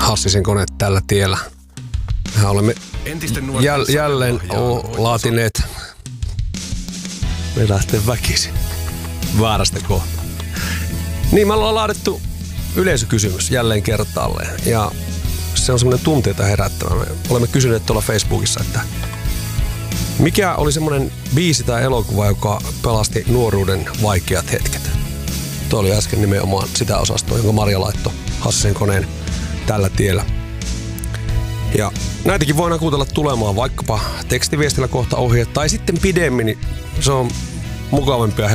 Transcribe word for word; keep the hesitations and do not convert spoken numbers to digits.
Hassisen kone tällä tiellä. Mehän olemme jäl, jälleen laatineet. Me lähtee väkisin. Väärästä kohtaa. Niin, me ollaan laadittu yleisökysymys jälleen kertaalleen. Ja se on semmoinen tunteita herättävä. Me olemme kysyneet tuolla Facebookissa, että mikä oli semmoinen biisi tai elokuva, joka pelasti nuoruuden vaikeat hetket? Tuo oli äsken nimenomaan sitä osastoa, jonka Maria laittoi Hassisen koneen tällä tiellä. Ja näitäkin voidaan kuutella tulemaan vaikkapa tekstiviestillä kohta ohjeet tai sitten pidemmin. Se on mukavampia ja